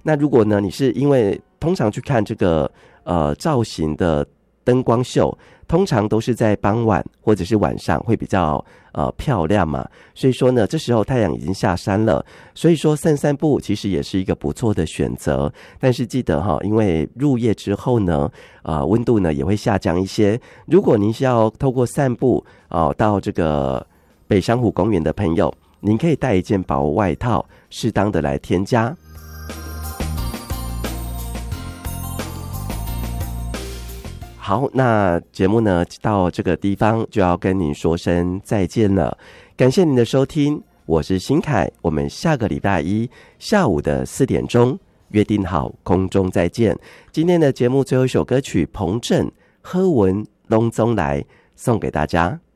那如果呢你是因为通常去看这个造型的灯光秀，通常都是在傍晚或者是晚上会比较漂亮嘛，所以说呢这时候太阳已经下山了，所以说散步其实也是一个不错的选择。但是记得因为入夜之后呢温度呢也会下降一些，如果您是要透过散步到这个北珊瑚公园的朋友，您可以带一件薄外套，适当的来添加。好，那节目呢到这个地方就要跟您说声再见了，感谢您的收听，我是新凯，我们下个礼拜一下午的4点钟约定好空中再见。今天的节目最后一首歌曲彭震《喝文隆中来》送给大家。